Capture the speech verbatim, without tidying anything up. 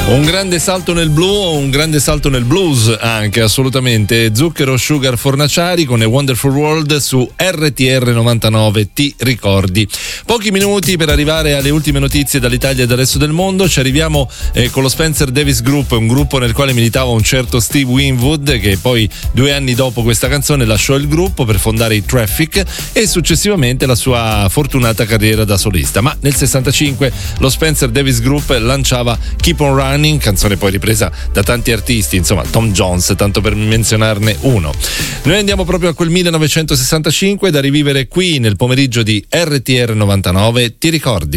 Un grande salto nel blu, un grande salto nel blues anche, assolutamente. Zucchero, Sugar, Fornaciari con A Wonderful World su R T R novantanove, ti ricordi. Pochi minuti per arrivare alle ultime notizie dall'Italia e dal resto del mondo. Ci arriviamo eh, con lo Spencer Davis Group, un gruppo nel quale militava un certo Steve Winwood, che poi due anni dopo questa canzone lasciò il gruppo per fondare i Traffic e successivamente la sua fortunata carriera da solista. Ma nel sessantacinque lo Spencer Davis Group lanciava Keep on Running, canzone poi ripresa da tanti artisti, insomma Tom Jones, tanto per menzionarne uno. Noi andiamo proprio a quel millenovecentosessantacinque da rivivere qui nel pomeriggio di R T R novantanove, ti ricordi?